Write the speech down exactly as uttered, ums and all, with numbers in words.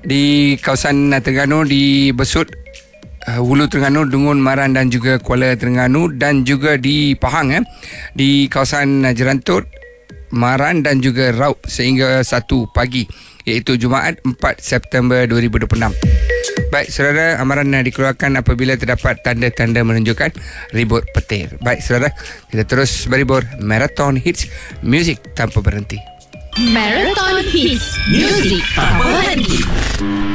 di kawasan Terengganu, di Besut, Hulu Terengganu, Dungun, Maran dan juga Kuala Terengganu, dan juga di Pahang eh, di kawasan Jerantut, Maran dan juga Raub sehingga satu pagi, iaitu Jumaat empat September dua ribu dua puluh enam. Baik saudara, amaran dikeluarkan apabila terdapat tanda-tanda menunjukkan ribut petir. Baik saudara, kita terus beribur Marathon Hits, muzik tanpa berhenti. Marathon Hits, muzik tanpa berhenti.